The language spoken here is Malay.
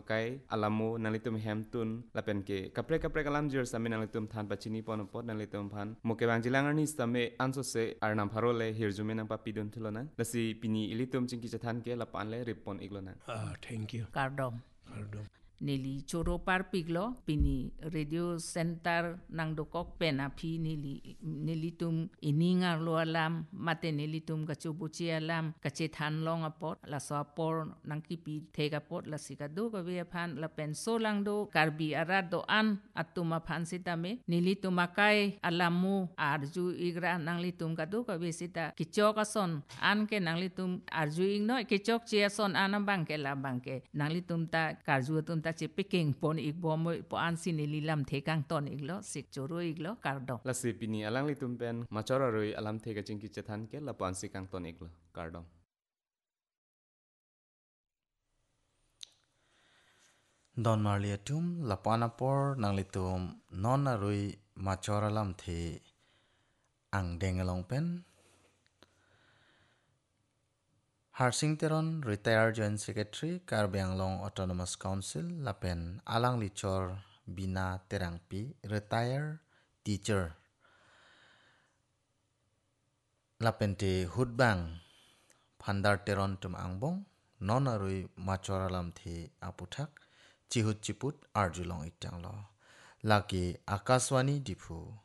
kai alamo nalitum hamtun lapen ke kapre kalam jir same nalitum than pachini ponopot nalitum phan moke bang jilangarni same anso se arnam pharole hirjume nang papidon thulona lasi pini ilitum chingki chathan ke lapan le ripon iglona. Thank you. Kardom. Kardom. Nili choro par piglo pini radio center nang dokok pena phi nili tum iningar lo alam mate nili tum kachubuchi alam kache than long apot la so por nang ki pi thega pot la sika do ka we phan la pen so lang do karbi arat do an atuma phan sitame nili tumakai alamu arju igra nang li tum ka do ka we sita kichok ason an ke nang li tum arju ing no kichok chia son anam bang ke la bang ke nang li tum ta karju tum ta che picking pon ik bom po an sinili lam thekang ton iglo sik choro iglo kardo lasi pini alang litum pen machora roi alam thega chingki chathan ke lapan sikang ton iglo kardo. Don marliatum lapanapor nang litum non arui machora lam the ang dengalong pen Harsingteron retired joint secretary Karbianglong Autonomous Council lapen alang lichor bina terangpi retired teacher lapen te hudbang phandar teron tum angbong non arui machora lam the aputhak chihut chiput arjulong itanglo laki akaswani dipu